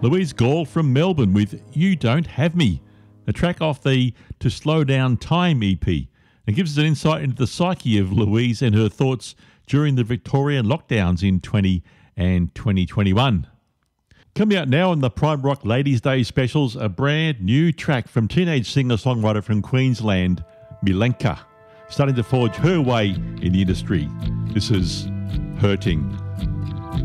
Louise Gall from Melbourne with You Don't Have Me, a track off the To Slow Down Time EP. It gives us an insight into the psyche of Louise and her thoughts during the Victorian lockdowns in 20 and 2021. Coming out now on the Prime Rock Ladies' Day specials, a brand new track from teenage singer-songwriter from Queensland, Milenka, starting to forge her way in the industry. This is Hurting.